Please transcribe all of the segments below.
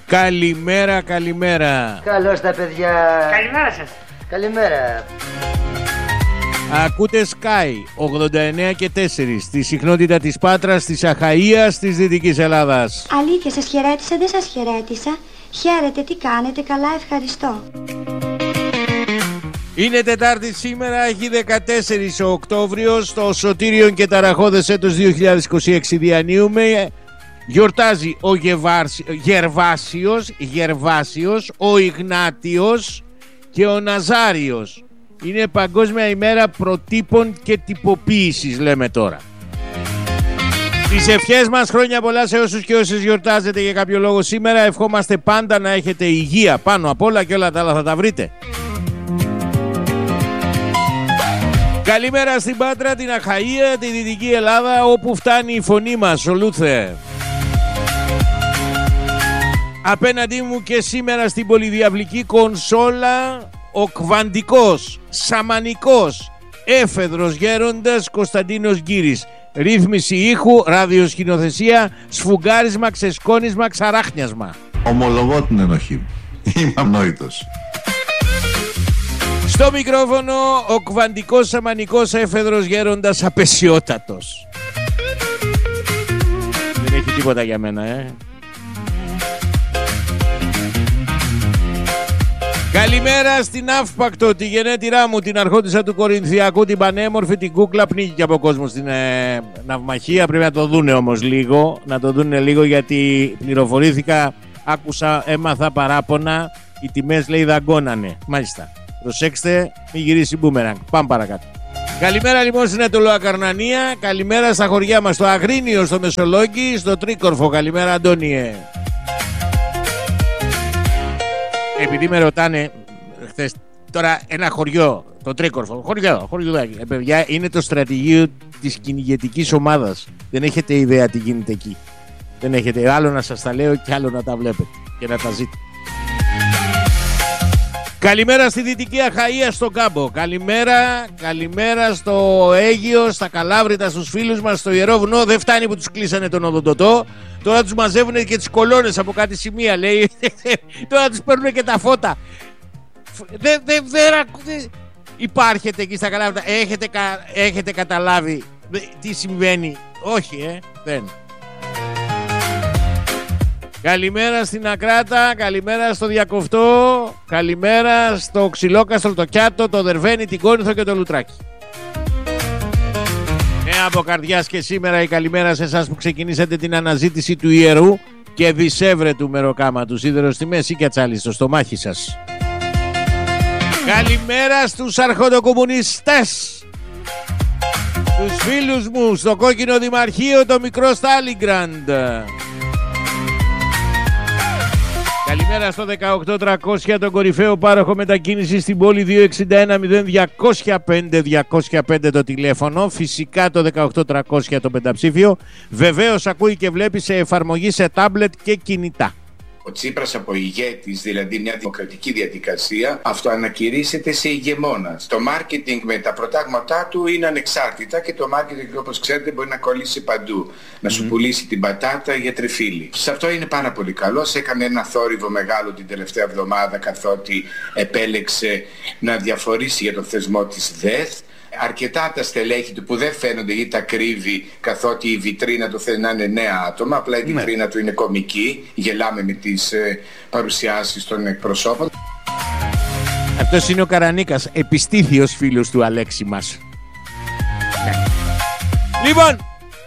Καλημέρα, καλημέρα. Καλώς τα παιδιά. Καλημέρα σας. Καλημέρα. Ακούτε Sky 89 και 4 στη συχνότητα της Πάτρας, της Αχαΐας, της Δυτικής Ελλάδας. Αλήθεια, σας χαιρέτησα, δεν σας χαιρέτησα. Χαίρετε, τι κάνετε, καλά, ευχαριστώ. Είναι Τετάρτη σήμερα, έχει 14 ο Οκτώβριος, το σωτήριον και ταραχώδες έτος 2026 διανύουμε. Γιορτάζει ο Γερβάσιος, ο Ιγνάτιος και ο Ναζάριος. Είναι Παγκόσμια ημέρα προτύπων και τυποποίησης, λέμε τώρα. Τις ευχές μας, χρόνια πολλά σε όσους και όσες γιορτάζετε για κάποιο λόγο σήμερα. Ευχόμαστε πάντα να έχετε υγεία πάνω απ' όλα και όλα τα άλλα θα τα βρείτε. Καλημέρα στην Πάτρα, την Αχαΐα, τη Δυτική Ελλάδα, όπου φτάνει η φωνή μας, ο Λούθε. Απέναντί μου και σήμερα στην πολυδιαυλική κονσόλα, ο κβαντικός, σαμανικός, έφεδρος γέροντας Κωνσταντίνος Γκύρης. Ρύθμιση ήχου, ραδιοσκηνοθεσία, σφουγγάρισμα, ξεσκόνισμα, ξαράχνιασμα. Ομολογώ την ενοχή μου. Είμαι ανόητος. Στο μικρόφωνο ο κβαντικός, σαμανικός, έφεδρος γέροντας απεσιότατος. Δεν έχει τίποτα για μένα, Καλημέρα στην Αύπακτο, τη γενέτειρά μου, την αρχόντισσα του Κορινθιακού, την πανέμορφη, την κούκλα. Πνίγηκε από κόσμο στην ναυμαχία. Πρέπει να το δούνε όμως λίγο. Να το δούνε λίγο, γιατί πληροφορήθηκα, άκουσα, έμαθα παράπονα. Οι τιμές, λέει, δαγκώνανε. Μάλιστα. Προσέξτε, μην γυρίσει μπούμεραγκ. Πάμε παρακάτω. Καλημέρα λοιπόν στην Ετωλοακαρνανία. Καλημέρα στα χωριά μας, στο Αγρίνιο, στο Μεσολόγγι, στο Τρίκορφο. Καλημέρα, Αντώνιε. Επειδή με ρωτάνε χθες, τώρα ένα χωριό, το Τρίκορφο, χωριουδάκι, παιδιά, είναι το στρατηγείο της κυνηγετικής ομάδας. Δεν έχετε ιδέα τι γίνεται εκεί. Δεν έχετε, άλλο να σας τα λέω και άλλο να τα βλέπετε και να τα ζείτε. Καλημέρα στη Δυτική Αχαΐα, στον Κάμπο. Καλημέρα στο Αίγυο, στα Καλάβρητα, στους φίλους μας, στο Ιερό Βουνό. Δεν φτάνει που τους κλείσανε τον οδοντοτό. Τώρα τους μαζεύουν και τις κολόνες από κάτι σημεία, λέει. Τώρα τους παίρνουν και τα φώτα. Δεν υπάρχετε εκεί στα Καλάβρητα. Έχετε καταλάβει τι συμβαίνει? Όχι, δεν. Καλημέρα στην Ακράτα, καλημέρα στο Διακοφτό, καλημέρα στο Ξυλόκαστρο, το Κιάτο, το Δερβένι, την Κόνηθο και το Λουτράκι. Από καρδιάς και σήμερα η καλημέρα σε εσάς που ξεκινήσατε την αναζήτηση του ιερού και δισεύρετου μεροκάματος, σίδερο στη μέση και ατσάλι στο στομάχι σας. Καλημέρα στους αρχοντοκομμουνιστές, τους φίλους μου στο κόκκινο δημαρχείο, το μικρό Στάλιγκραντ. Καλημέρα στο 18300, τον κορυφαίο πάροχο μετακίνησης στην πόλη, 261-0205-205 το τηλέφωνο. Φυσικά το 18300 το πενταψήφιο. Βεβαίως ακούει και βλέπει σε εφαρμογή σε τάμπλετ και κινητά. Ο Τσίπρας από ηγέτης, δηλαδή μια δημοκρατική διαδικασία, αυτοανακηρύσσεται σε ηγεμόνα. Το μάρκετινγκ με τα προτάγματά του είναι ανεξάρτητα και το μάρκετινγκ, όπως ξέρετε, μπορεί να κολλήσει παντού. Να σου πουλήσει την πατάτα για τριφύλι. Σε αυτό είναι πάρα πολύ καλός. Έκανε ένα θόρυβο μεγάλο την τελευταία εβδομάδα, καθότι επέλεξε να διαφορήσει για τον θεσμό της ΔΕΘ. Αρκετά τα στελέχη του που δεν φαίνονται γιατί τα κρύβει, καθότι η βιτρίνα του θέλει να είναι νέα άτομα. Απλά η βιτρίνα του είναι κωμική. Γελάμε με τις παρουσιάσεις των εκπροσώπων. Αυτός είναι ο Καρανίκας, επιστήθιος φίλος του Αλέξη μας. Λοιπόν,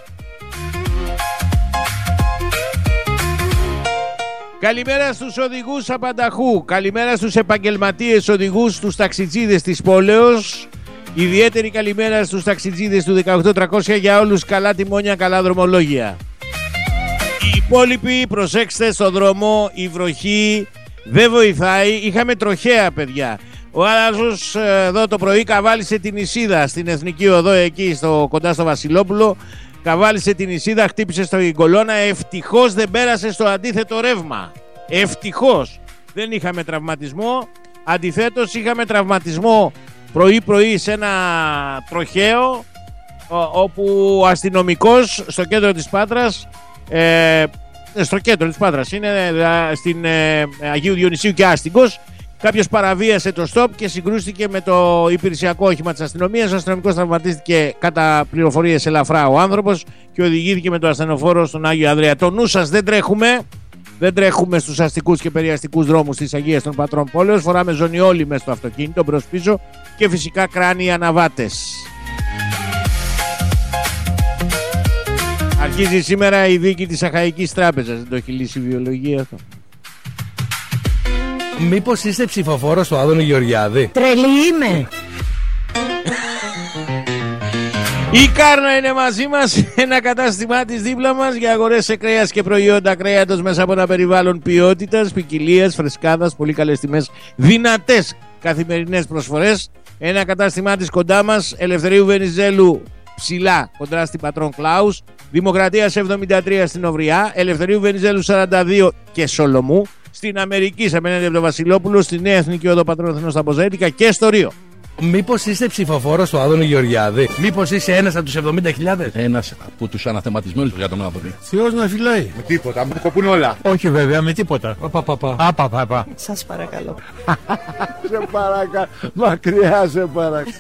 καλημέρα στους οδηγούς απανταχού, καλημέρα στους επαγγελματίες οδηγούς, στους ταξιτζίδες της πόλεως. Ιδιαίτερη καλημέρα στους ταξιτζίδες του 18300, για όλους καλά τιμόνια, καλά δρομολόγια. Οι υπόλοιποι, προσέξτε, στο δρόμο η βροχή δεν βοηθάει. Είχαμε τροχαία, παιδιά. Ο άλλος εδώ το πρωί καβάλισε την Ισίδα στην Εθνική Οδό, εκεί κοντά στο Βασιλόπουλο. Καβάλισε την Ισίδα, χτύπησε στο κολόνα. Ευτυχώς δεν πέρασε στο αντίθετο ρεύμα. Ευτυχώς δεν είχαμε τραυματισμό. Αντιθέτως είχαμε τραυματισμό πρωί-πρωί σε ένα τροχαίο, όπου ο αστυνομικός στο κέντρο της Πάτρας στο κέντρο της Πάτρας. Είναι στην Αγίου Διονυσίου και Άστιγκος. Κάποιος παραβίασε το στόπ και συγκρούστηκε με το υπηρεσιακό όχημα της αστυνομίας. Ο αστυνομικός τραυματίστηκε κατά πληροφορίες ελαφρά ο άνθρωπος και οδηγήθηκε με το ασθενοφόρο στον Άγιο Ανδρέα. Το νου σας, δεν τρέχουμε. Δεν τρέχουμε στους αστικούς και περιαστικούς δρόμους της Αγίας των Πατρών Πόλεως. Φοράμε ζωνιόλι μέσα στο αυτοκίνητο μπρος πίσω και φυσικά κράνοι αναβάτες. Αρχίζει σήμερα η δίκη της Αχαϊκής Τράπεζας. Δεν το έχει λύσει η βιολογία αυτό? Μήπως είστε ψηφοφόρος του Άδωνη Γεωργιάδη? Τρελή είμαι. Η Κάρνα είναι μαζί μας, ένα κατάστημά της δίπλα μας για αγορές σε κρέας και προϊόντα κρέατος μέσα από ένα περιβάλλον ποιότητας, ποικιλίας, φρεσκάδας, πολύ καλές τιμές, δυνατές καθημερινές προσφορές. Ένα κατάστημά της κοντά μας, Ελευθερίου Βενιζέλου ψηλά, κοντά στην Πατρών Κλάους, Δημοκρατίας 73 στην Οβριά, Ελευθερίου Βενιζέλου 42 και Σολομού, στην Αμερική απέναντι από το Βασιλόπουλο, στη Νέα Εθνική Οδό Πατρών Εθνών στα Ποζαίτικα και στο Ρίο. Μήπως είστε ψηφοφόρος του Άδωνη Γεωργιάδη? Μήπως είσαι ένας από τους 70.000? Ένας από τους αναθεματισμένους για τον Άδωνη. Θεός να φυλάει. Με τίποτα, με κοπούν όλα. Όχι βέβαια, με τίποτα. Απαπαπα. Σας παρακαλώ. Σε παρακαλώ, μακριά σε παρακαλώ.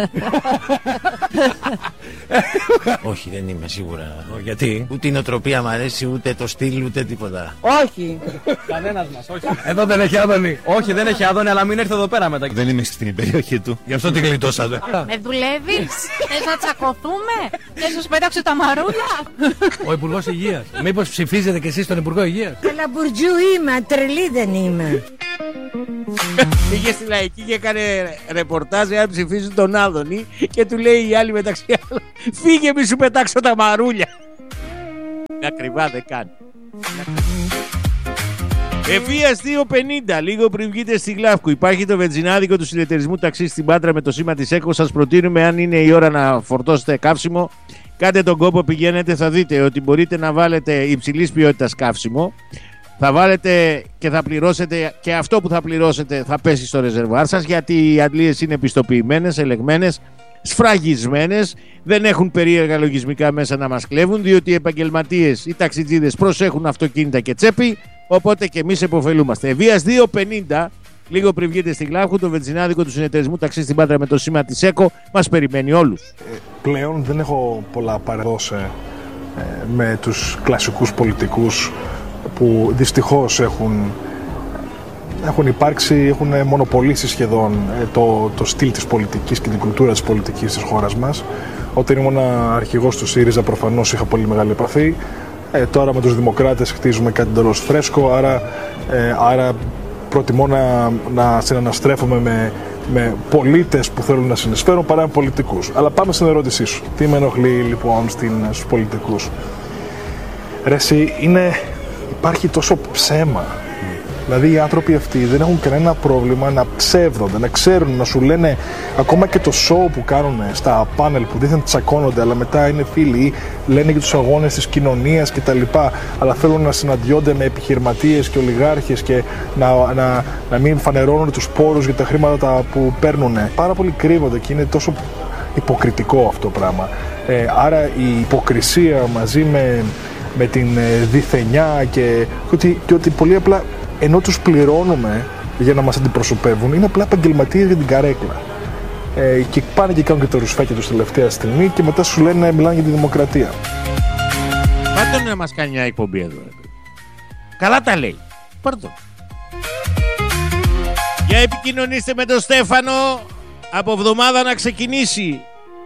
Όχι, δεν είμαι σίγουρα. Γιατί? Ούτε η νοοτροπία μου αρέσει, ούτε το στυλ, ούτε τίποτα. Όχι. Κανένας μας, όχι. Εδώ δεν έχει Άδωνη. Όχι, δεν έχει Άδωνη, αλλά μην έρθει εδώ πέρα μετά. Δεν είμαι στην περιοχή του. Γι' αυτό την γλιτώσατε. Με δουλεύεις? Θες να τσακωθούμε? Θες να σου πέταξω τα μαρούλια? Ο Υπουργός Υγείας. Μήπως ψηφίζετε κι εσείς τον Υπουργό Υγείας? Καλαμπουρτζού είμαι, τρελή δεν είμαι. Πήγε στη Λαϊκή και έκανε ρεπορτάζ αν ψηφίζουν τον Άδωνη και του λέει η άλλη μεταξύ άλλων, φύγε μη σου πετάξω τα μαρούλια. Ακριβά δεν κάνει. Ευθείας 2.50, λίγο πριν βγείτε στη Γλαύκου. Υπάρχει το βενζινάδικο του συνεταιρισμού ταξί στην Πάτρα με το σήμα της ΕΚΟ. Σας προτείνουμε, αν είναι η ώρα να φορτώσετε καύσιμο, κάντε τον κόπο, πηγαίνετε, θα δείτε ότι μπορείτε να βάλετε υψηλής ποιότητας καύσιμο. Θα βάλετε και θα πληρώσετε, και αυτό που θα πληρώσετε θα πέσει στο ρεζερβάρ σας, γιατί οι αντλίες είναι πιστοποιημένες, ελεγμένες, σφραγισμένες, δεν έχουν περίεργα λογισμικά μέσα να μας κλέβουν, διότι οι επαγγελματίες, οι ταξιτζίδες προσέχουν αυτοκίνητα και τσέπη, οπότε και εμείς επωφελούμαστε. Ευθείας 2.50, λίγο πριν βγείτε στη Γλάφου, το βενζινάδικο του συνεταιρισμού ταξί στην Πάτρα με το σήμα της ΕΚΟ μας περιμένει όλους. Πλέον δεν έχω πολλά παραδόση με τους κλασικούς πολιτικούς που δυστυχώς έχουν υπάρξει, έχουν μονοπολίσει σχεδόν το στυλ της πολιτικής και την κουλτούρα της πολιτικής της χώρας μας. Όταν ήμουν αρχηγός του ΣΥΡΙΖΑ προφανώς είχα πολύ μεγάλη επαφή. Τώρα με τους δημοκράτες χτίζουμε κάτι εντελώς φρέσκο, άρα προτιμώ να συναναστρέφομαι με πολίτες που θέλουν να συνεισφέρουν παρά με πολιτικούς. Αλλά πάμε στην ερώτησή σου. Τι με ενοχλεί λοιπόν στους πολιτικούς? Ρε εσύ, υπάρχει τόσο ψέμα. Δηλαδή οι άνθρωποι αυτοί δεν έχουν κανένα πρόβλημα να ψεύδονται, να ξέρουν, να σου λένε ακόμα και το show που κάνουν στα πάνελ που δίθεν τσακώνονται, αλλά μετά είναι φίλοι, λένε και τους αγώνες της κοινωνίας κτλ. Αλλά θέλουν να συναντιόνται με επιχειρηματίες και ολιγάρχες και να μην φανερώνουν τους πόρους για τα χρήματα που παίρνουν. Πάρα πολύ κρύβονται και είναι τόσο υποκριτικό αυτό το πράγμα. Άρα η υποκρισία μαζί με την διθενιά και ότι πολύ απλά ενώ τους πληρώνουμε για να μας αντιπροσωπεύουν, είναι απλά επαγγελματίες για την καρέκλα. Και πάνε και κάνουν και το ρουσφέκι τους τελευταία στιγμή και μετά σου λένε μιλάνε για τη δημοκρατία. Πάτε να μας κάνει μια εκπομπή εδώ. Καλά τα λέει. Πάρτε το. Για επικοινωνήστε με τον Στέφανο, από εβδομάδα να ξεκινήσει.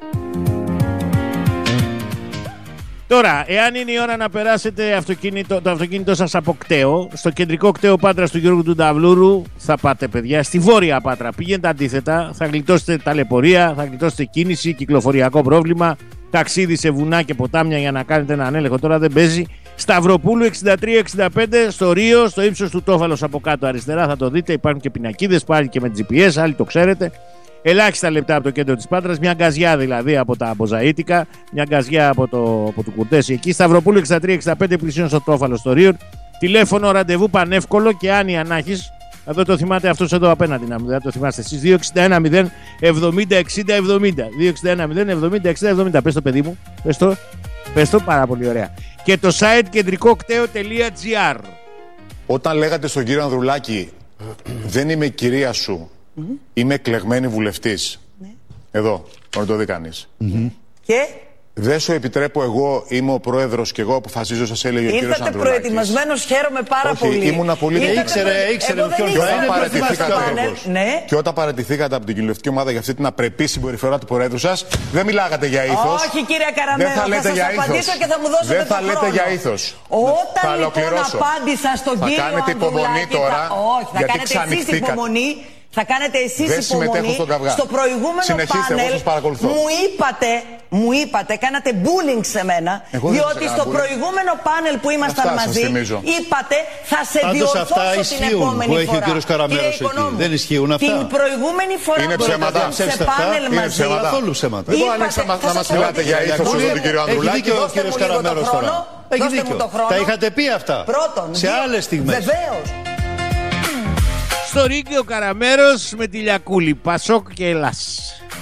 Τώρα, εάν είναι η ώρα να περάσετε το αυτοκίνητό σας από κτέο, στο κεντρικό κτέο Πάτρας του Γιώργου του Νταυλούρου, θα πάτε παιδιά στη βόρεια Πάτρα. Πηγαίνετε αντίθετα, θα γλιτώσετε ταλαιπωρία, θα γλιτώσετε κίνηση, κυκλοφοριακό πρόβλημα, ταξίδι σε βουνά και ποτάμια για να κάνετε έναν έλεγχο. Τώρα δεν παίζει. Σταυροπούλου 63-65 στο Ρίο, στο ύψος του Τόφαλος από κάτω αριστερά, θα το δείτε. Υπάρχουν και πινακίδες, πάλι και με GPS, άλλοι το ξέρετε. Ελάχιστα λεπτά από το κέντρο της Πάτρας, μια γκαζιά δηλαδή από τα Μποζαΐτικα, μια γκαζιά από το Κουρτέσι εκεί. Σταυροπούλου 63-65 πλησίον στο Τόφαλο στο Ρίο. Τηλέφωνο ραντεβού πανεύκολο και άνοια να έχεις. Εδώ το θυμάται αυτός εδώ απέναντι, να μην το θυμάστε εσείς. 261 0 70 60 70. 261 0 70 60 70. Πες το παιδί μου, πες το πάρα πολύ ωραία. και το site κεντρικοκτέο.gr. Όταν λέγατε στον κύριο Ανδρουλάκη, δεν είμαι η κυρία σου, είμαι εκλεγμένη βουλευτής. Εδώ, να το δει κανείς. Και δεν σου επιτρέπω, εγώ είμαι ο πρόεδρος και εγώ αποφασίζω, σας έλεγε ο κύριος Ανδρουλάκης. Ήρθατε προετοιμασμένος, χαίρομαι πάρα πολύ. Όχι, ήμουν πολύ Ήξερε ποιον και όταν παραιτηθήκατε από την κοινοβουλευτική ομάδα για αυτή την απρεπή συμπεριφορά του Προέδρου σας, δεν μιλάγατε για ήθος. Όχι, κύριε Καραμέρο, θα σας απαντήσω και θα μου δώσετε δεν θα το λέτε χρόνο. για ήθος. Όταν λοιπόν απάντησα στον κύριο Ανδρουλάκη, θα κάνετε εσείς υπομονή. Θα κάνετε εσείς υπομονή. Στο προηγούμενο πάνελ μου είπατε, κάνατε bullying σε μένα, διότι στο προηγούμενο πάνελ που ήμασταν μαζί είπατε θα σε διορθώσω την επόμενη φορά. Κύριε Οικονόμου, δεν ισχύουν αυτά. Την προηγούμενη φορά είναι ψέματα. Σε πάνελ μαζί καθόλου ψέματα. Να μας μιλάτε για ήθος τον κύριο Ανδρουλάκη. Δώστε μου λίγο το χρόνο. Δώστε μου το χρόνο. Τα είχατε πει αυτά σε άλλες στιγμές. Βεβαίως. Στο ρίγκι ο Καραμέρος με τη Λιακούλη, Πασόκ και Ελλάς.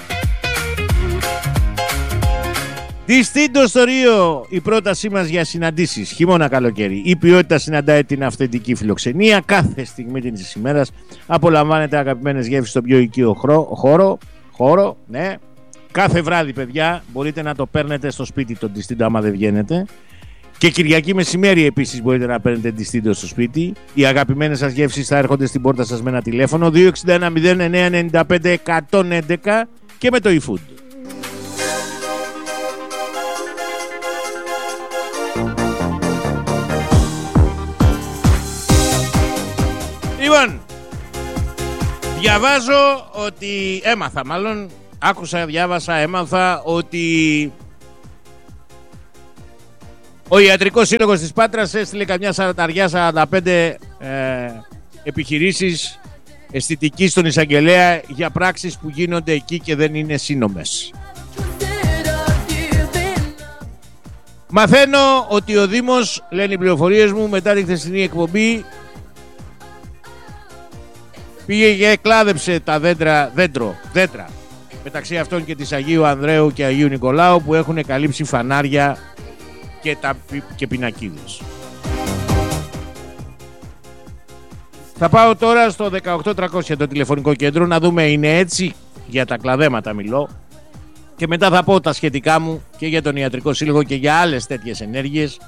Διστίντο στο Ρίο η πρότασή μας για συναντήσεις χειμώνα καλοκαίρι. Η ποιότητα συναντάει την αυθεντική φιλοξενία. Κάθε στιγμή της ημέρας απολαμβάνετε αγαπημένες γεύσεις στο πιο οικείο χώρο. Ναι. Κάθε βράδυ, παιδιά, μπορείτε να το παίρνετε στο σπίτι το Διστίντο άμα δεν βγαίνετε. Και Κυριακή μεσημέρι επίσης μπορείτε να παίρνετε Διστίντο στο σπίτι. Οι αγαπημένες σας γεύσεις θα έρχονται στην πόρτα σας με ένα τηλέφωνο 261 0995 111 και με το eFood. Λοιπόν, έμαθα ότι ο Ιατρικός Σύλλογος της Πάτρας έστειλε καμιά 45 επιχειρήσεις αισθητικής στον εισαγγελέα για πράξεις που γίνονται εκεί και δεν είναι σύνομες. Μαθαίνω ότι ο Δήμος, λένε οι πληροφορίες μου, μετά τη χθεσινή εκπομπή πήγε και κλάδεψε τα δέντρα μεταξύ αυτών και της Αγίου Ανδρέου και Αγίου Νικολάου που έχουν καλύψει φανάρια και πινακίδες. Θα πάω τώρα στο 18300 το τηλεφωνικό κέντρο να δούμε είναι έτσι, για τα κλαδέματα μιλώ, και μετά θα πω τα σχετικά μου και για τον Ιατρικό Σύλλογο και για άλλες τέτοιες ενέργειες.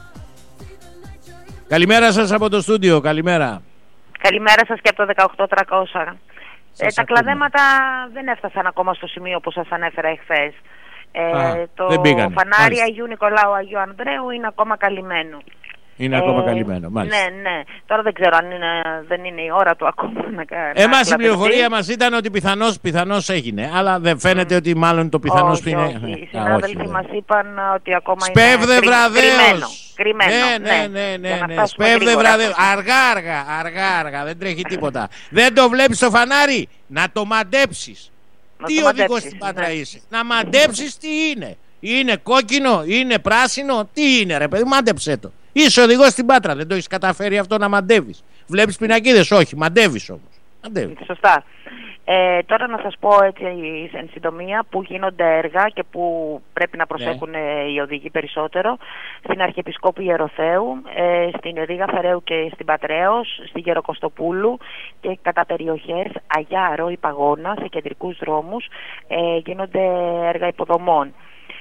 Καλημέρα σας από το στούντιο, καλημέρα. Καλημέρα σας και από το 18300. Τα κλαδέματα δεν έφτασαν ακόμα στο σημείο που σας ανέφερα εχθές. Το φανάρι Αγίου Νικολάου Αγίου Ανδρέου είναι ακόμα καλυμμένο. Είναι ακόμα καλυμμένο, μάλιστα. Ναι. Τώρα δεν ξέρω αν δεν είναι η ώρα του ακόμα να κάνει. Εμάς η πληροφορία μας ήταν ότι πιθανώς έγινε. Αλλά δεν φαίνεται ότι μάλλον το πιθανώς είναι. Οι συνάδελφοι μας είπαν ότι ακόμα σπέβδε είναι κρυμμένο. Ναι. Σπέβδε βραδέως. Αργά. Δεν τρέχει τίποτα. Δεν το βλέπεις το φανάρι, να το μαντέψεις. Τι οδηγός στην Πάτρα είσαι? Να μαντέψεις τι είναι. Είναι κόκκινο, είναι πράσινο, τι είναι ρε παιδί, μάντεψέ το. Είσαι οδηγός στην Πάτρα, δεν το έχεις καταφέρει αυτό να μαντεύεις. Βλέπεις πινακίδες, όχι, μαντεύεις όμως. Σωστά. Τώρα να σας πω έτσι εν συντομία που γίνονται έργα και που πρέπει να προσέχουν οι οδηγοί περισσότερο. Στην Αρχιεπισκόπου Ιεροθέου, στην Ρήγα Φεραίου και στην Πατραίος, στη Γεροκοστοπούλου και κατά περιοχές Αγιάρο ή Παγώνα σε κεντρικούς δρόμους γίνονται έργα υποδομών.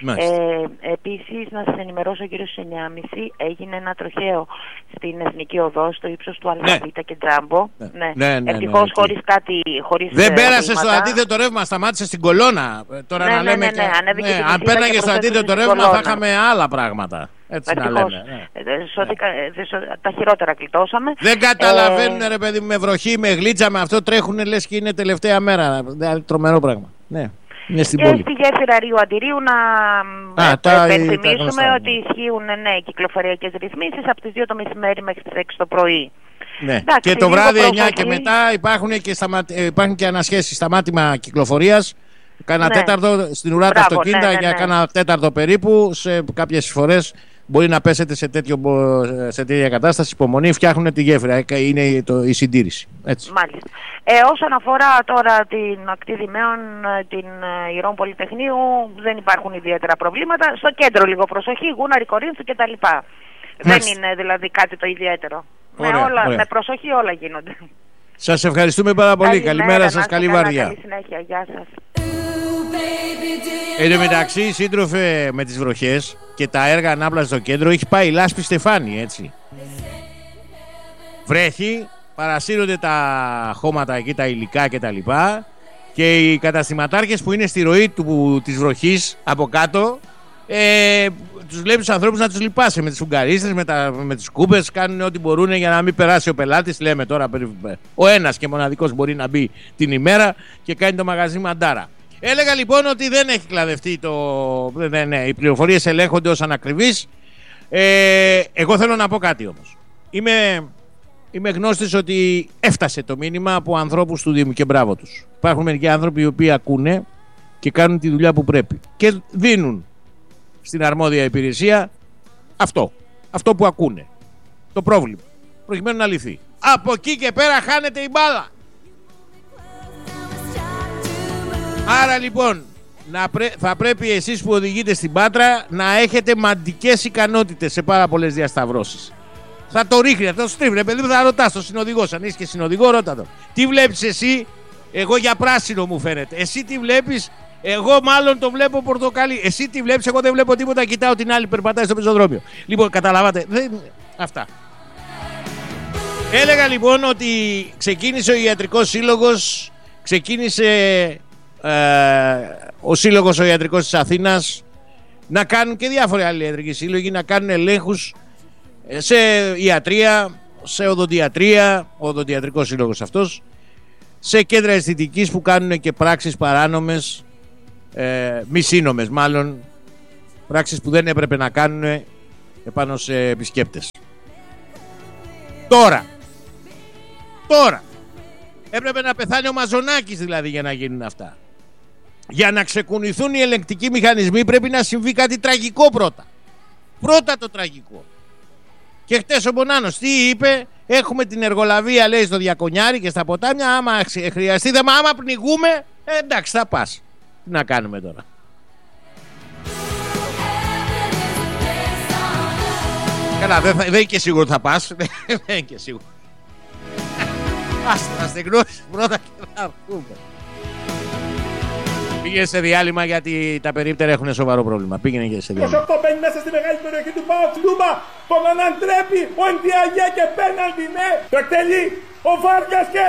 Επίσης να σας ενημερώσω, γύρω στις 9.30 έγινε ένα τροχαίο στην Εθνική Οδό στο ύψος του Αλβαβήτα και Τζάμπο. Ευτυχώς χωρίς δεν πέρασε στο αντίθετο ρεύμα, σταμάτησε στην κολόνα. Τώρα να λέμε αν πέρναγε στο αντίθετο ρεύμα θα είχαμε άλλα πράγματα. Έτσι να λέμε. Τα χειρότερα κλειτώσαμε. Δεν καταλαβαίνουν ρε παιδί με βροχή, με γλίτσα, με αυτό τρέχουν λες και είναι τελευταία μέρα. Τρομερό πράγμα. Και στη γέφυρα Ρίου Αντιρίου να υπενθυμίσουμε ότι ισχύουν κυκλοφοριακές ρυθμίσεις από τις 2 το μεσημέρι μέχρι τις 6 το πρωί. Εντάξει, και το βράδυ 9 και μετά υπάρχουν και ανασχέσεις, σταμάτημα κυκλοφορίας. Κάνα τέταρτο στην ουρά τα αυτοκίνητα για κάνα τέταρτο περίπου. Σε κάποιες φορές μπορεί να πέσετε σε τέτοια κατάσταση, υπομονή, φτιάχνουν τη γέφυρα. Είναι η συντήρηση. Έτσι. Μάλιστα. Όσον αφορά τώρα την ακτή Δημαίων, την Ηρών Πολυτεχνείου, δεν υπάρχουν ιδιαίτερα προβλήματα. Στο κέντρο λίγο προσοχή, Γούναρη, Κορίνθου κτλ. Δεν είναι δηλαδή κάτι το ιδιαίτερο. Ωραία. Με προσοχή όλα γίνονται. Σας ευχαριστούμε πάρα πολύ. Καλημέρα σας, καλή βαρδιά. Καλή συνέχεια, γεια σας. Εν τω μεταξύ, σύντροφε, με τις βροχές και τα έργα ανάπλαση στο κέντρο, έχει πάει η λάσπη στεφάνι, έτσι. Βρέχει, παρασύρονται τα χώματα εκεί, τα υλικά κτλ. Και οι καταστηματάρχες που είναι στη ροή της βροχής από κάτω, τους βλέπει τους ανθρώπους να τους λυπάσαι με τις φουγγαρίστες, με τις κούπες, κάνουν ό,τι μπορούν για να μην περάσει ο πελάτης. Λέμε τώρα, ο ένας και μοναδικός μπορεί να μπει την ημέρα και κάνει το μαγαζί μαντάρα. Έλεγα λοιπόν ότι δεν έχει κλαδευτεί οι πληροφορίες ελέγχονται ως ανακριβείς. Εγώ θέλω να πω κάτι όμως. Είμαι γνώστης ότι έφτασε το μήνυμα από ανθρώπους του Δήμου και μπράβο τους. Υπάρχουν μερικοί άνθρωποι οι οποίοι ακούνε και κάνουν τη δουλειά που πρέπει και δίνουν στην αρμόδια υπηρεσία αυτό που ακούνε, το πρόβλημα, προκειμένου να λυθεί. Από εκεί και πέρα χάνεται η μπάλα. Άρα λοιπόν θα πρέπει εσείς που οδηγείτε στην Πάτρα να έχετε μαντικές ικανότητες σε πάρα πολλές διασταυρώσεις. Θα το ρίχνει, θα το στρίβει, παιδί μου, θα ρωτάς τον συνοδηγό. Αν είσαι και συνοδηγό, ρώτα το. Τι βλέπεις εσύ? Εγώ για πράσινο μου φαίνεται. Εσύ τι βλέπεις? Εγώ μάλλον το βλέπω πορτοκαλί. Εσύ τι βλέπεις? Εγώ δεν βλέπω τίποτα. Κοιτάω την άλλη, περπατάει στο πεζοδρόμιο. Λοιπόν, καταλάβατε. Αυτά. Έλεγα λοιπόν ότι ξεκίνησε ο Ιατρικός Σύλλογος, ξεκίνησε ο Σύλλογος ο Ιατρικός της Αθήνας, να κάνουν και διάφοροι άλλοι ιατρικοί σύλλογοι, να κάνουν ελέγχους σε ιατρία, σε οδοντιατρία, ο οδοντιατρικός σύλλογος αυτός, σε κέντρα αισθητικής που κάνουν και πράξεις παράνομες, μη σύνομες μάλλον, πράξεις που δεν έπρεπε να κάνουν επάνω σε επισκέπτες. Τώρα έπρεπε να πεθάνει ο Μαζονάκης δηλαδή για να γίνουν αυτά. Για να ξεκουνηθούν οι ελεγκτικοί μηχανισμοί πρέπει να συμβεί κάτι τραγικό πρώτα το τραγικό. Και χτες ο Μπονάνος τι είπε? Έχουμε την εργολαβία, λέει, στο Διακονιάρι και στα ποτάμια. Άμα χρειαστεί, άμα πνιγούμε, εντάξει, θα πας. Τι να κάνουμε τώρα? Καλά, δεν είναι και σίγουρο θα πας. Δεν είναι και σίγουρο. Άστε να στεγνώσεις πρώτα και θα πούμε. Πήγαινε σε διάλειμμα γιατί τα περίπτερα έχουν σοβαρό πρόβλημα. Πήγαινε και σε διάλειμμα. 28 μπαίνει μέσα στη μεγάλη περιοχή του ΠΑΟΚ. Λούμπα, τον ανατρέπει ο Εντιαγέ και πέναλτι, ναι. Το εκτελεί ο Βάρκας και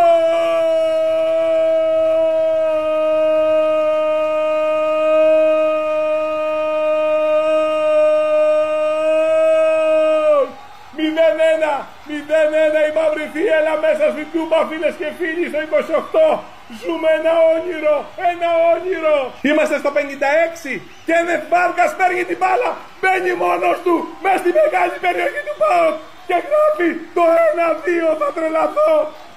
γκολ! 0-1 η μαύρη θύελα μέσα στην Τούμπα, φίλες και φίλοι, στο 28. Ζούμε ένα όνειρο. Είμαστε στο 56. Κένεθ Βάρκας παίρνει την μπάλα. Μπαίνει μόνος του μέσα στη μεγάλη περιοχή του ΠΑΟΚ και γράφει το 1-2. Θα τρελαθώ.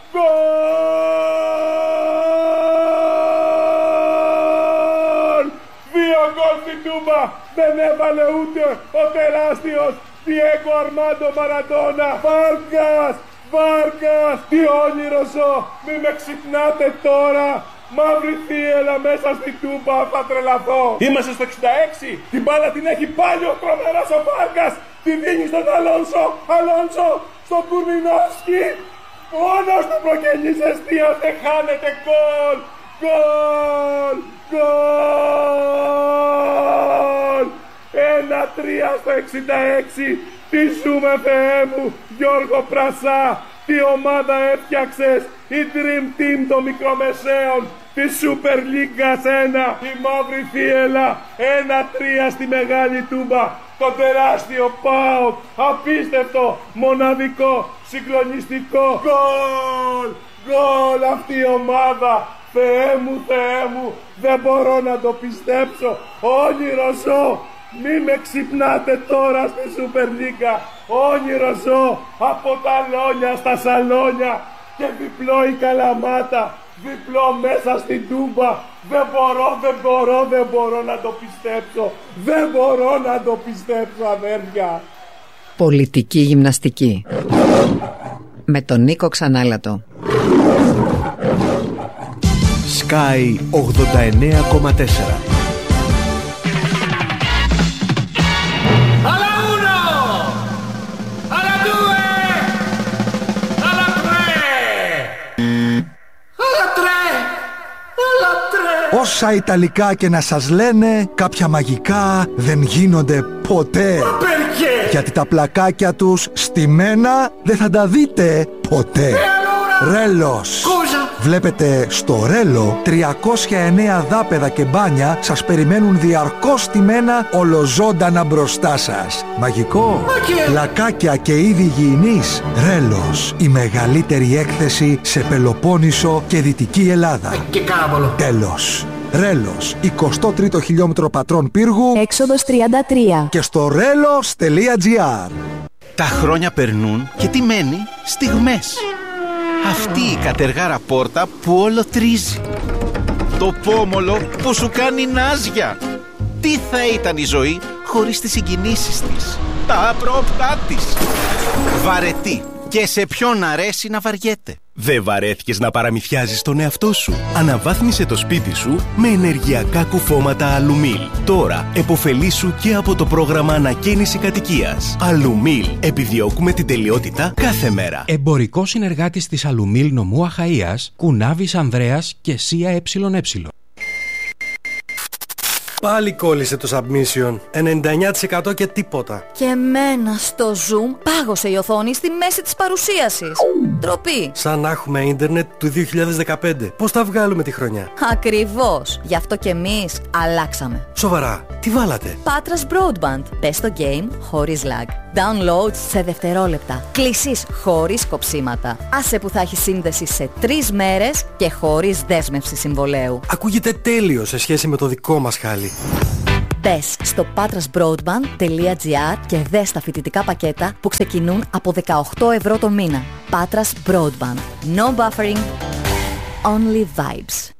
Γκολ! 2 γκολ στην Τούμπα. Δεν έβαλε ούτε ο τεράστιος Διέγκο Αρμάντο Μαραντόνα. Βάρκας, τι όνειρο ζω, μη με ξυπνάτε τώρα. Μαύρη θύελα μέσα στην Τούμπα, θα τρελαθώ. Είμαστε στο 66, την μπάλα την έχει πάλι ο τρομερός ο Βάρκας. Τη δίνει στον Αλόνσο, στον Κουρμινόφσκι. Μόνος του προκελής εστίας, δεν χάνεται. Γκολ! 1-3 στο 66. Τι ζούμε, Θεέ μου, Γιώργο Πρασά, τι ομάδα έφτιαξες, η Dream Team των μικρομεσαίων, τη Super League 1, η μαύρη θύελα, 1-3 στη μεγάλη Τούμπα, το τεράστιο ΠΑΟΚ, απίστευτο, μοναδικό, συγκλονιστικό, γκολ αυτή η ομάδα, Θεέ μου, δεν μπορώ να το πιστέψω, όνειρο ζω. Μη με ξυπνάτε τώρα στη Σούπερ Λίγκα. Όνειρο ζω από τα Λόνια στα Σαλόνια. Και διπλό η Καλαμάτα. Διπλό μέσα στην Τούμπα. Δεν μπορώ να το πιστέψω. Δεν μπορώ να το πιστέψω, αδέρφια. Πολιτική γυμναστική με τον Νίκο Ξανάλατο. Sky 89,4. Όσα Ιταλικά και να σας λένε, κάποια μαγικά δεν γίνονται ποτέ. Γιατί τα πλακάκια τους στημένα δεν θα τα δείτε ποτέ. Ρέλος. Βλέπετε στο Ρέλο 309 δάπεδα και μπάνια σας περιμένουν διαρκώς στημένα ολοζώντανα μπροστά σας. Μαγικό. Πλακάκια και είδη υγιεινής. Ρέλος. Η μεγαλύτερη έκθεση σε Πελοπόννησο και Δυτική Ελλάδα. Και κάραβολο. Τέλος. Ρέλος, 23ο χιλιόμετρο Πατρών Πύργου, έξοδος 33. Και στο relos.gr. Τα χρόνια περνούν και τι μένει? Στιγμές. Αυτή η κατεργάρα πόρτα που όλο τρίζει. Το πόμολο που σου κάνει νάζια. Τι θα ήταν η ζωή χωρίς τις συγκινήσεις της, τα απρόπτά της. Βαρετή. Και σε ποιον αρέσει να βαριέται. Δεν βαρέθηκες να παραμυθιάζεις τον εαυτό σου? Αναβάθμισε το σπίτι σου με ενεργειακά κουφώματα Αλουμίλ. Τώρα επωφελήσου και από το πρόγραμμα ανακαίνιση κατοικίας. Αλουμίλ. Επιδιώκουμε την τελειότητα κάθε μέρα. Εμπορικό συνεργάτης της Αλουμίλ νομού Αχαΐας, Κουνάβης Ανδρέας και ΣΥΑ ΕΕ. Πάλι κόλλησε το submission. 99% και τίποτα. Και εμένα στο Zoom πάγωσε η οθόνη στη μέση της παρουσίασης. Ντροπή. Σαν να έχουμε ίντερνετ του 2015. Πώς θα βγάλουμε τη χρονιά? Ακριβώς. Γι' αυτό και εμείς αλλάξαμε. Σοβαρά, τι βάλατε? Patras Broadband. Πες το game χωρίς lag. Downloads σε δευτερόλεπτα. Κλήσεις χωρίς κοψίματα. Άσε που θα έχει σύνδεση σε 3 μέρες και χωρίς δέσμευση συμβολέου. Ακούγεται τέλειο σε σχέση με το δικό μας χάλι. Μπες στο patrasbroadband.gr και δες τα φοιτητικά πακέτα που ξεκινούν από 18 ευρώ το μήνα. Patras Broadband. No buffering. Only vibes.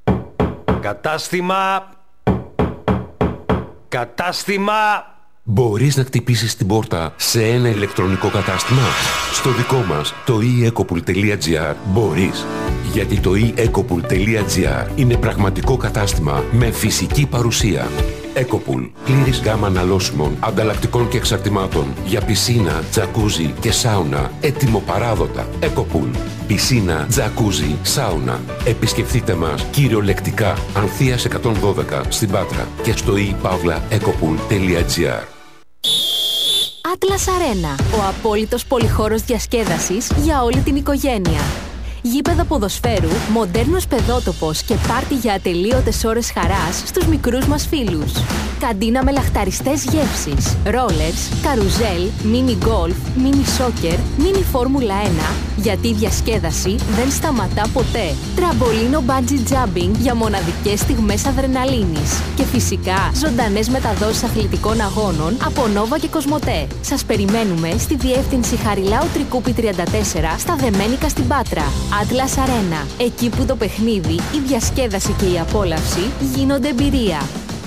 Κατάστημα. Μπορείς να χτυπήσεις την πόρτα σε ένα ηλεκτρονικό κατάστημα? Στο δικό μας, το eEcopool.gr, μπορείς. Γιατί το eEcopool.gr είναι πραγματικό κατάστημα με φυσική παρουσία. Ecopool. Πλήρης γάμα αναλώσιμων, ανταλλακτικών και εξαρτημάτων για πισίνα, τζακούζι και σάουνα. Έτοιμο-παράδοτα. Ecopool. Πισίνα, τζακούζι, σάουνα. Επισκεφτείτε μας κυριολεκτικά Ανθείας 112 στην Πάτρα και στο ePavlaEcopool.gr. Atlas Arena. Ο απόλυτος πολυχώρος διασκέδασης για όλη την οικογένεια. Γήπεδο ποδοσφαίρου, μοντέρνος παιδότοπος και πάρτι για ατελείωτες ώρες χαράς στους μικρούς μας φίλους. Καντίνα με λαχταριστές γεύσεις, ρόλερς, καρουζέλ, μίνι γκολφ, μίνι σόκερ, μίνι φόρμουλα 1, γιατί η διασκέδαση δεν σταματά ποτέ. Τραμπολίνο bungee jumping για μοναδικές στιγμές αδρεναλίνης. Και φυσικά ζωντανές μεταδόσεις αθλητικών αγώνων από Νόβα και Κοσμοτέ. Σας περιμένουμε στη διεύθυνση Χαριλάου Τρικούπη 34 στα Δεμένικα στην Πάτρα. Atlas Arena. Εκεί που το παιχνίδι, η διασκέδαση και η απόλαυση γίνονται εμπειρία.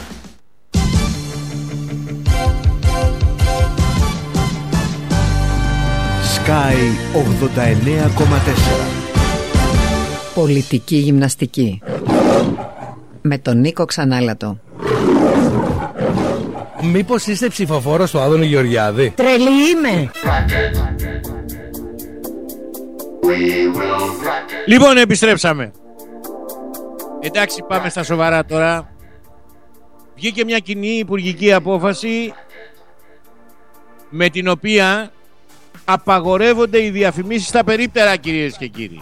Sky 89,4. Πολιτική γυμναστική. Με τον Νίκο Ξανάλατο. Μήπως είστε ψηφοφόρος του Άδωνη Γεωργιάδη? Τρελή είμαι. Λοιπόν, επιστρέψαμε. Εντάξει, πάμε στα σοβαρά τώρα. Βγήκε μια κοινή υπουργική απόφαση με την οποία απαγορεύονται οι διαφημίσεις στα περίπτερα, κυρίες και κύριοι.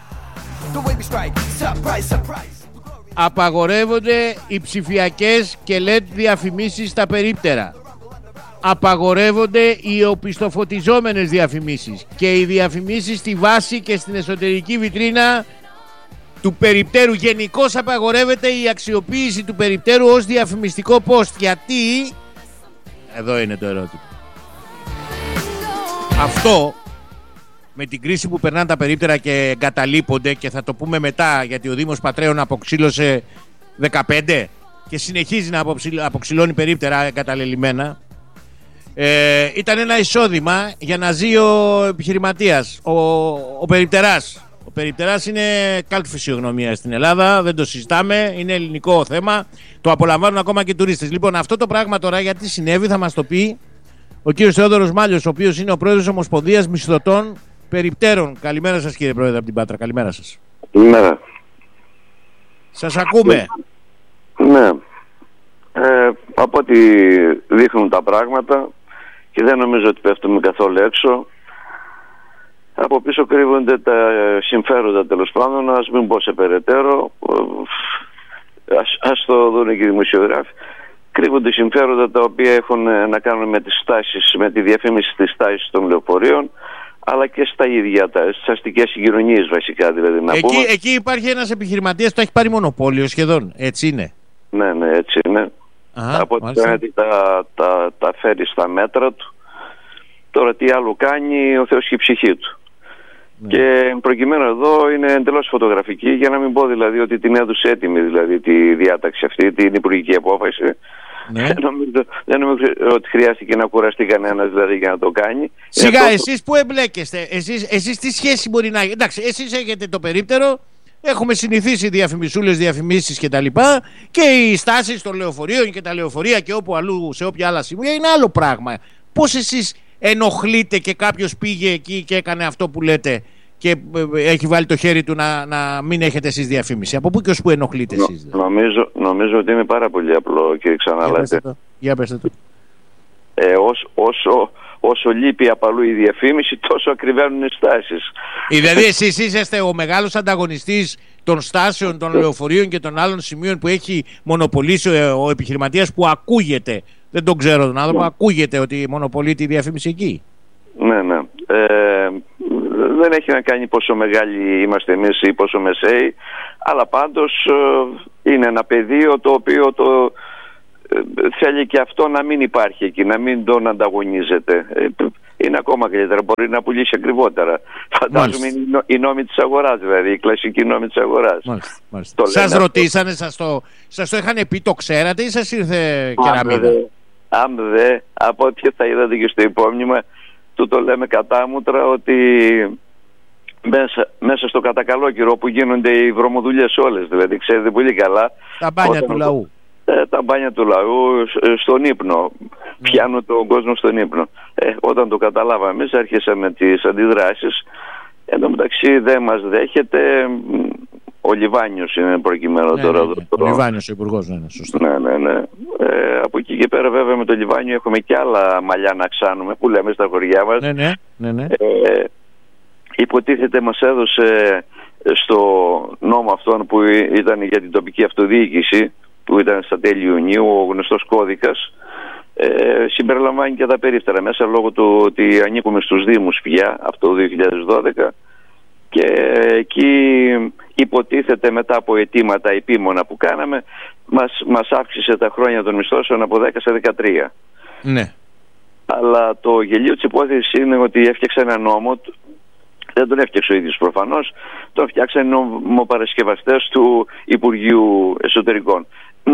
Απαγορεύονται οι ψηφιακές και LED διαφημίσεις στα περίπτερα. Απαγορεύονται οι οπισθοφωτιζόμενες διαφημίσεις και οι διαφημίσεις στη βάση και στην εσωτερική βιτρίνα του περιπτέρου. Γενικώς απαγορεύεται η αξιοποίηση του περιπτέρου ως διαφημιστικό post. Γιατί? Εδώ είναι το ερώτημα. Αυτό με την κρίση που περνάνε τα περίπτερα και εγκαταλείπονται, και θα το πούμε μετά γιατί ο Δήμος Πατρέων αποξήλωσε 15 και συνεχίζει να αποξηλώνει περίπτερα εγκαταλελειμμένα, ήταν ένα εισόδημα για να ζει ο επιχειρηματίας, ο περιπτεράς. Ο περιπτεράς είναι καλτ φυσιογνωμία στην Ελλάδα, δεν το συζητάμε, είναι ελληνικό θέμα, το απολαμβάνουν ακόμα και τουρίστες. Λοιπόν, αυτό το πράγμα τώρα γιατί συνέβη θα μας το πει ο κύριος Θεόδωρος Μάλιος, ο οποίος είναι ο πρόεδρος Ομοσπονδίας Μισθωτών Περιπτέρων. Καλημέρα σας, κύριε πρόεδρε από την Πάτρα, καλημέρα σας. Καλημέρα. Σας ακούμε. Ναι. Από ό,τι δείχνουν τα πράγματα, και δεν νομίζω ότι πέφτουμε καθόλου έξω, από πίσω κρύβονται τα συμφέροντα, τέλος πάντων. Ας μην πω σε περαιτέρω, ας το δουν και οι δημοσιογράφοι. Κρύβονται συμφέροντα τα οποία έχουν να κάνουν με τις στάσεις, με τη διαφήμιση της στάσης των λεωφορείων, αλλά και στα ίδια, στις αστικές συγκοινωνίες βασικά, δηλαδή, να πούμε. Εκεί υπάρχει ένας επιχειρηματίας που έχει πάρει μονοπόλιο σχεδόν, έτσι είναι? Ναι, έτσι είναι. Από ό,τι φαίνεται τα φέρει στα μέτρα του. Τώρα τι άλλο κάνει, ο Θεός και η ψυχή του. Ναι. Και προκειμένου εδώ είναι εντελώς φωτογραφική, για να μην πω δηλαδή ότι την έδωσε έτοιμη, δηλαδή τη διάταξη αυτή, την υπουργική απόφαση. Ναι. Δεν νομίζω ότι χρειάστηκε να κουραστεί κανένας δηλαδή για να το κάνει. Σιγά, εσείς που εμπλέκεστε, εσείς τι σχέση μπορεί να έχετε? Εντάξει, εσείς έχετε το περίπτερο, έχουμε συνηθίσει διαφημισούλες, διαφημίσεις κτλ. Και οι στάσεις των λεωφορείων και τα λεωφορεία και όπου αλλού, σε όποια άλλα σημεία, είναι άλλο πράγμα. Πώς εσείς ενοχλείτε και κάποιος πήγε εκεί και έκανε αυτό που λέτε και έχει βάλει το χέρι του να μην έχετε εσείς διαφήμιση? Από πού και ως πού ενοχλείτε εσείς? Νομίζω ότι είναι πάρα πολύ απλό, κύριε Ξαναλάτε. Για πέστε το. Όσο λείπει απ' αλλού η διαφήμιση, τόσο ακριβένουν οι στάσεις. Δηλαδή εσείς είσαστε ο μεγάλος ανταγωνιστής των στάσεων, των λεωφορείων και των άλλων σημείων που έχει μονοπολίσει ο επιχειρηματίας, που ακούγεται, δεν τον ξέρω τον άνθρωπο, ακούγεται ότι μονοπολεί τη διαφήμιση εκεί. Ναι. Δεν έχει να κάνει πόσο μεγάλοι είμαστε εμείς ή πόσο μεσαίοι, αλλά πάντως είναι ένα πεδίο το οποίο θέλει και αυτό να μην υπάρχει εκεί, να μην τον ανταγωνίζεται. Είναι ακόμα καλύτερα, μπορεί να πουλήσει ακριβότερα. Φαντάζομαι είναι οι νόμοι της αγοράς, δηλαδή οι κλασικοί νόμοι της αγοράς. Σας ρωτήσανε, σας το είχαν πει, το ξέρατε ή σας ήρθε κεραμίδα? Αν δε, από ό,τι θα είδατε και στο υπόμνημα, το λέμε κατάμουτρα, ότι μέσα στο κατακαλόκυρο που γίνονται οι βρωμοδουλειές όλες, δηλαδή ξέρετε πολύ καλά, τα μπάνια του λαού. Τα μπάνια του λαού στον ύπνο, πιάνουν τον κόσμο στον ύπνο. Όταν το καταλάβαμε εμείς, αρχίσαμε τις αντιδράσεις. Εν τω μεταξύ δεν μας δέχεται ο Λιβάνιος, είναι προκειμένου τώρα. Ο Λιβάνιος ο υπουργός, ναι, σωστό. Ναι. Από εκεί και πέρα βέβαια με το Λιβάνιο έχουμε και άλλα μαλλιά να ξάνουμε, που λέμε στα χωριά μας. Ναι. Υποτίθεται μας έδωσε στο νόμο αυτόν που ήταν για την τοπική αυτοδιοίκηση, που ήταν στα τέλη Ιουνίου, ο γνωστός κώδικας, συμπεριλαμβάνει και τα περίπτερα μέσα, λόγω του ότι ανήκουμε στους Δήμους πια από το 2012, και εκεί υποτίθεται μετά από αιτήματα επίμονα που κάναμε μας αύξησε τα χρόνια των μισθώσεων από 10 σε 13. Ναι. Αλλά το γελίο της υπόθεσης είναι ότι έφτιαξε ένα νόμο, δεν τον έφτιαξε ο ίδιος προφανώς, τον φτιάξαν οι νομοπαρασκευαστές του Υπουργείου Εσωτερικών.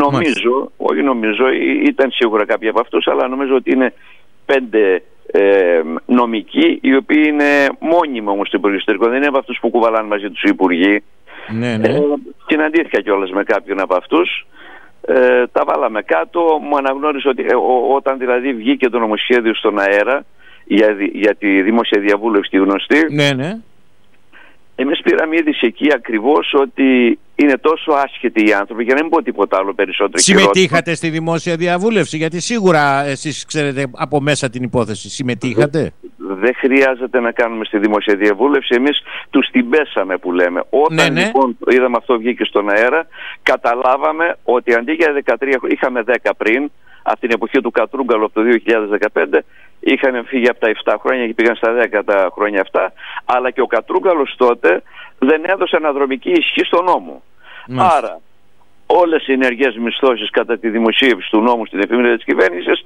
Νομίζω, ήταν σίγουρα κάποιοι από αυτούς, αλλά νομίζω ότι είναι 5 νομικοί, οι οποίοι είναι μόνιμοι όμως στο Υπουργείο Εσωτερικών, δεν είναι από αυτούς που κουβαλάνε μαζί τους οι υπουργοί. Ναι. Συναντήθηκα κιόλας με κάποιον από αυτούς, τα βάλαμε κάτω, μου αναγνώρισε ότι όταν δηλαδή βγήκε το νομοσχέδιο στον αέρα για τη δημόσια διαβούλευση τη γνωστή, ναι. Εμείς πήραμε είδηση εκεί ακριβώς ότι είναι τόσο άσχετοι οι άνθρωποι, για να μην πω τίποτα άλλο περισσότερο. Συμμετείχατε στη δημόσια διαβούλευση? Γιατί σίγουρα εσείς ξέρετε από μέσα την υπόθεση. Συμμετείχατε? Δεν χρειάζεται να κάνουμε στη δημόσια διαβούλευση. Εμείς τους την πέσαμε, που λέμε. Όταν λοιπόν είδαμε αυτό βγήκε στον αέρα, καταλάβαμε ότι αντί για 13, είχαμε 10 πριν, από την εποχή του Κατρούγκαλου από το 2015, είχαν φύγει από τα 7 χρόνια και πήγαν στα 10 τα χρόνια αυτά, αλλά και ο Κατρούγκαλος τότε δεν έδωσε αναδρομική ισχύ στον νόμο. Άρα όλες οι ενεργές μισθώσεις κατά τη δημοσίευση του νόμου στην εφημερίδα της κυβέρνησης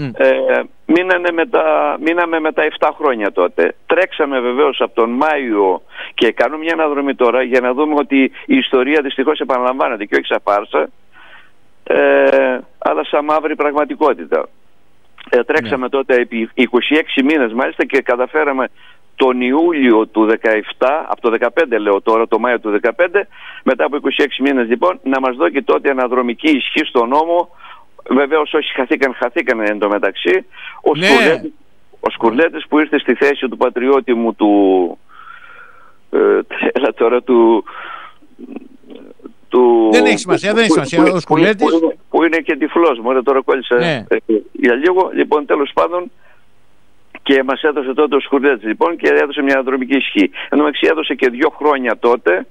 μείναμε με τα 7 χρόνια τότε. Τρέξαμε βεβαίως από τον Μάιο και κάνουμε μια αναδρομή τώρα για να δούμε ότι η ιστορία δυστυχώς επαναλαμβάνεται και όχι σαν φάρσα, αλλά σαν μαύρη πραγματικότητα. Τρέξαμε τότε επί 26 μήνες μάλιστα και καταφέραμε τον Ιούλιο του 17, από το 15 λέω τώρα, το Μάιο του 15, μετά από 26 μήνες λοιπόν, να μας δώσει τότε αναδρομική ισχύ στο νόμο. Βεβαίως όσοι χαθήκαν εν τω μεταξύ. Ο Σκουρλέτης που ήρθε στη θέση του πατριώτη μου του Δεν έχει σημασία, ο Σκουλέτης. Που είναι και τυφλός, μωρέ, τώρα κόλλησα για λίγο. Λοιπόν, τέλος πάντων, και μας έδωσε τότε ο Σκουλέτης, λοιπόν, και έδωσε μια αναδρομική ισχύ. Εν τω μεταξύ έδωσε και 2 χρόνια τότε,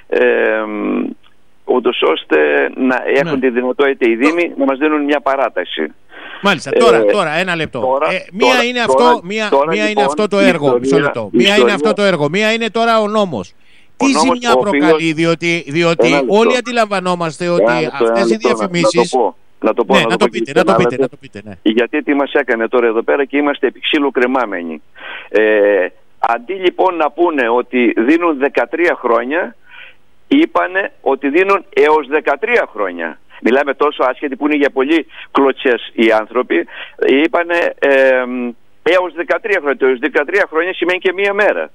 ούτως ώστε να έχουν τη δυνατότητα οι Δήμοι να μας δίνουν μια παράταση. Μάλιστα, τώρα ένα λεπτό. Μία είναι αυτό το έργο. Μισό λεπτό. Μία είναι αυτό το έργο. Μία είναι τώρα ο νόμος. Τι ζημιά προκαλεί, διότι όλοι αντιλαμβανόμαστε ότι αυτές οι διαφημίσεις. Να το πείτε. Ναι. Γιατί τι μας έκανε τώρα εδώ πέρα και είμαστε επί ξύλου κρεμάμενοι. Αντί λοιπόν να πούνε ότι δίνουν 13 χρόνια, είπανε ότι δίνουν έως 13 χρόνια. Μιλάμε τόσο άσχετοι που είναι για πολύ κλωτσές οι άνθρωποι. Είπανε έως 13 χρόνια. Το έως 13 χρόνια σημαίνει και μία μέρα.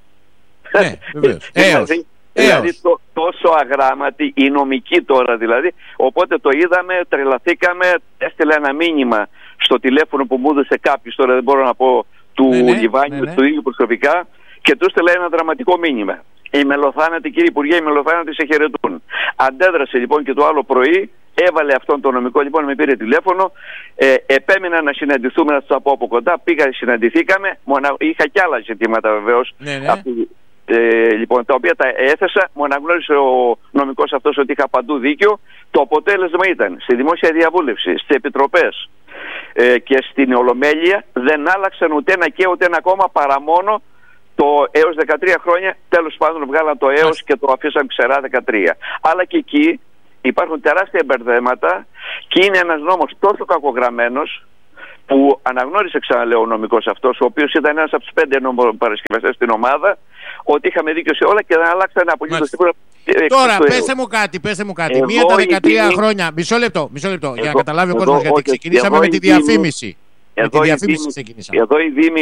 Δηλαδή τόσο αγράμματοι, οι νομικοί τώρα δηλαδή. Οπότε το είδαμε, τρελαθήκαμε, έστειλε ένα μήνυμα στο τηλέφωνο που μου έδωσε κάποιος, τώρα δεν μπορώ να πω, του Λιβάνιου, του ίδιου προσωπικά, και του έστειλε ένα δραματικό μήνυμα. Οι μελοθάνατοι, κύριε Υπουργέ, οι μελοθάνατοι σε χαιρετούν. Αντέδρασε λοιπόν και το άλλο πρωί, έβαλε αυτόν τον νομικό, λοιπόν με πήρε τηλέφωνο, επέμεινα να συναντηθούμε, να τους τα πω από κοντά, συναντηθήκαμε, είχα κι άλλα ζητήματα βεβαίως, λοιπόν, τα οποία τα έθεσα, μου αναγνώρισε ο νομικός αυτός ότι είχα παντού δίκιο. Το αποτέλεσμα ήταν στη δημόσια διαβούλευση, στις επιτροπές και στην Ολομέλεια δεν άλλαξαν ούτε ένα και ούτε ένα κόμμα, παρά μόνο το έως 13 χρόνια. Τέλος πάντων βγάλαν το έως και το αφήσαν ξερά 13. Αλλά και εκεί υπάρχουν τεράστια μπερδέματα και είναι ένας νόμος τόσο κακογραμμένος, που αναγνώρισε, ξαναλέω, ο νομικός αυτός, ο οποίος ήταν ένας από τους 5 νομοπαρασκευαστές στην ομάδα, ότι είχαμε δίκιο σε όλα και δεν αλλάξαν απολύτως τίποτα. Τώρα πέστε μου κάτι. Μία τα 13 χρόνια. Μισό λεπτό, για να καταλάβει ο κόσμος, γιατί ξεκινήσαμε με τη διαφήμιση. Εδώ οι Δήμοι